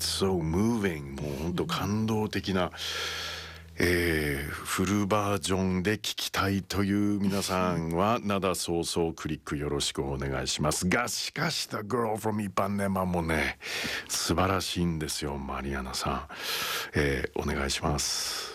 It's so moving もう本当感動的な、フルバージョンで聞きたいという皆さんは灘そうそうクリックよろしくお願いしますが、しかし The Girl from Ipanema もね素晴らしいんですよ。マリアナさん、お願いします。